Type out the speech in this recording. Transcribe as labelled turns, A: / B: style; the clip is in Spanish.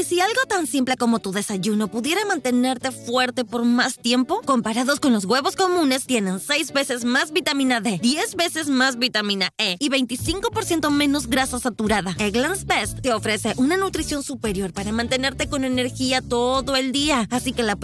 A: si algo tan simple como tu desayuno pudiera mantenerte fuerte por más tiempo, comparados con los huevos comunes, tienen 6 veces más vitamina D, 10 veces más vitamina E y 25% menos grasa saturada. Eggland's Best te ofrece una nutrición superior para mantenerte con energía todo el día. Así que la